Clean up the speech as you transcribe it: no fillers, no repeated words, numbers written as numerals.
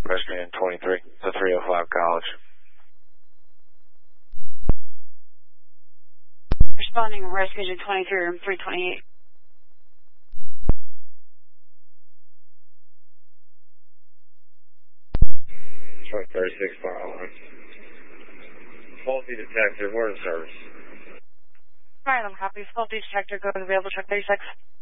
Rescue 23, the 305 College. Responding, Rescue 23, room 328. Detroit 36 fire alarm. Faulty detector, word of service. Alright, I'm happy. Faulty detector, go to available truck 36.